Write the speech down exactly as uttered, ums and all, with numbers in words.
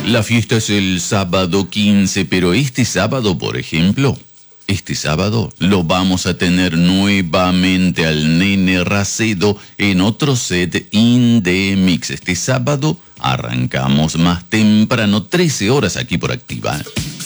La fiesta es el sábado quince, pero este sábado, por ejemplo, este sábado lo vamos a tener nuevamente al Nene Racedo en otro set in the mix. Este sábado arrancamos más temprano, trece horas aquí por Activa.